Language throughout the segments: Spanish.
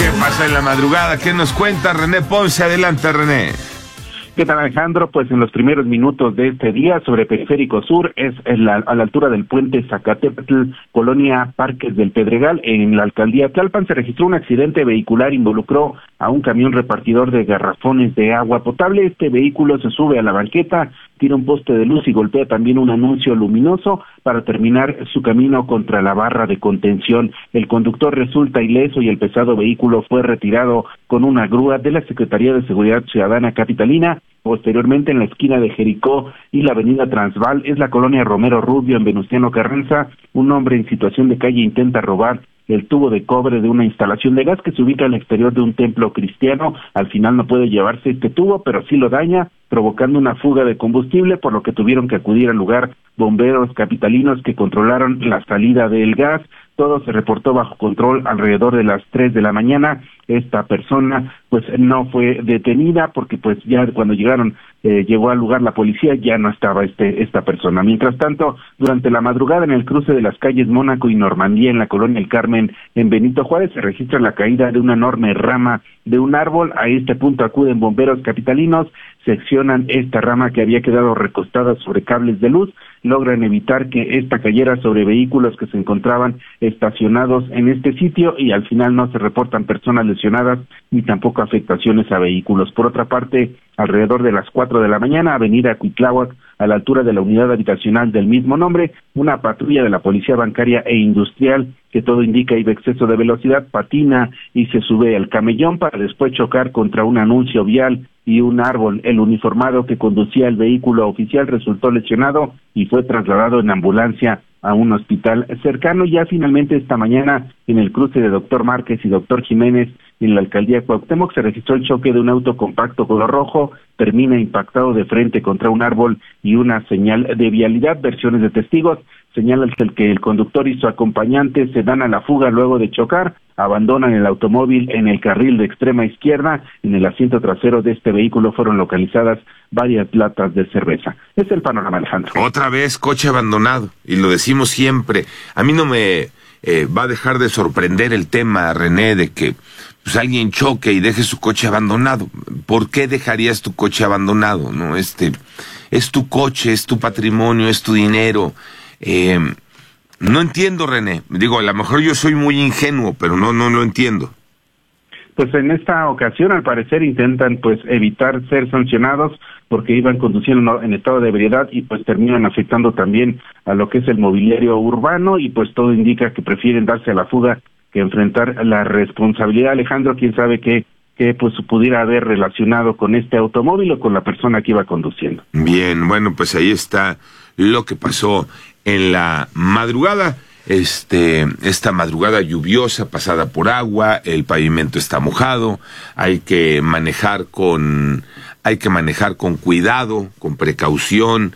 ¿Qué pasa en la madrugada? ¿Qué nos cuenta René Ponce? Adelante, René. ¿Qué tal, Alejandro? Pues en los primeros minutos de este día, sobre Periférico Sur, a la altura del puente Zacatepetl, colonia Parques del Pedregal, en la alcaldía Tlalpan, se registró un accidente vehicular, involucró a un camión repartidor de garrafones de agua potable. Este vehículo se sube a la banqueta, tira un poste de luz y golpea también un anuncio luminoso para terminar su camino contra la barra de contención. El conductor resulta ileso y el pesado vehículo fue retirado con una grúa de la Secretaría de Seguridad Ciudadana capitalina. Posteriormente, en la esquina de Jericó y la avenida Transvaal, es la colonia Romero Rubio, en Venustiano Carranza, un hombre en situación de calle intenta robar el tubo de cobre de una instalación de gas que se ubica al exterior de un templo cristiano. Al final no puede llevarse este tubo, pero sí lo daña, provocando una fuga de combustible, por lo que tuvieron que acudir al lugar bomberos capitalinos que controlaron la salida del gas. Todo se reportó bajo control alrededor de las 3 de la mañana. Esta persona pues no fue detenida porque pues ya cuando llegó al lugar la policía, ya no estaba esta persona. Mientras tanto, durante la madrugada en el cruce de las calles Mónaco y Normandía en la colonia El Carmen en Benito Juárez se registra la caída de una enorme rama de un árbol. A este punto acuden bomberos capitalinos, seccionan esta rama que había quedado recostada sobre cables de luz, logran evitar que esta cayera sobre vehículos que se encontraban estacionados en este sitio y al final no se reportan personas lesionadas ni tampoco afectaciones a vehículos. Por otra parte, alrededor de las 4 de la mañana, avenida Cuitláhuac, a la altura de la unidad habitacional del mismo nombre, una patrulla de la Policía Bancaria e Industrial, que todo indica iba exceso de velocidad, patina y se sube al camellón para después chocar contra un anuncio vial y un árbol. El uniformado que conducía el vehículo oficial resultó lesionado y fue trasladado en ambulancia a un hospital cercano. Ya finalmente esta mañana, en el cruce de Doctor Márquez y Doctor Jiménez, en la alcaldía Cuauhtémoc, se registró el choque de un auto compacto color rojo, termina impactado de frente contra un árbol y una señal de vialidad. Versiones de testigos señalan que el conductor y su acompañante se dan a la fuga luego de chocar, abandonan el automóvil en el carril de extrema izquierda. En el asiento trasero de este vehículo fueron localizadas varias latas de cerveza. Es el panorama, Alejandro. Otra vez coche abandonado, y lo decimos siempre. A mí no me va a dejar de sorprender el tema, René, de que pues alguien choque y deje su coche abandonado. ¿Por qué dejarías tu coche abandonado? No, es tu coche, es tu patrimonio, es tu dinero. No entiendo, René. Digo, a lo mejor yo soy muy ingenuo, pero no lo entiendo. Pues en esta ocasión, al parecer, intentan pues evitar ser sancionados porque iban conduciendo en estado de ebriedad y pues terminan afectando también a lo que es el mobiliario urbano y pues todo indica que prefieren darse a la fuga que enfrentar la responsabilidad. Alejandro, quién sabe qué pues pudiera haber relacionado con este automóvil o con la persona que iba conduciendo. Bien, bueno, pues ahí está lo que pasó en la madrugada. Esta madrugada lluviosa, pasada por agua, el pavimento está mojado, hay que manejar con cuidado, con precaución,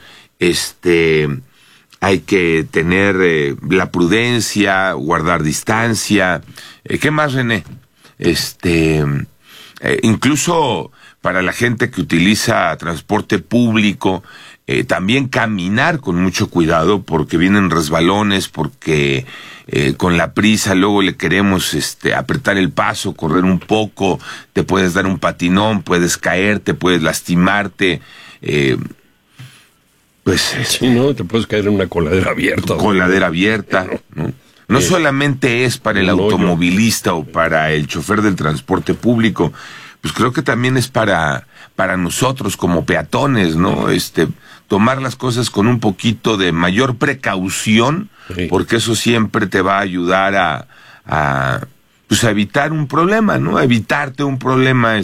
hay que tener la prudencia, guardar distancia. ¿Qué más, René? Incluso para la gente que utiliza transporte público, también caminar con mucho cuidado porque vienen resbalones, porque con la prisa luego le queremos apretar el paso, correr un poco, te puedes dar un patinón, puedes caerte, puedes lastimarte. Sí, ¿no? Te puedes caer en una coladera abierta. Coladera abierta, ¿no? No solamente es para el automovilista o para el chofer del transporte público, pues creo que también es para nosotros como peatones, ¿no? Tomar las cosas con un poquito de mayor precaución, sí, porque eso siempre te va a ayudar a evitar un problema, ¿no? A evitarte un problema